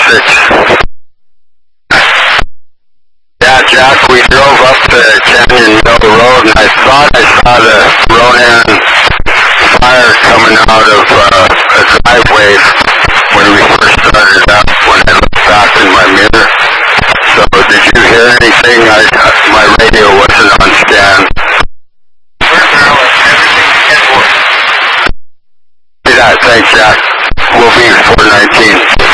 6. Yeah, Jack, we drove up to Canyon Mill Road, and I thought I saw the Ronan fire coming out of a driveway when we first started up, when I looked back in my mirror. So did you hear anything? My radio wasn't on scan. See that, thanks, Jack. We'll be 419.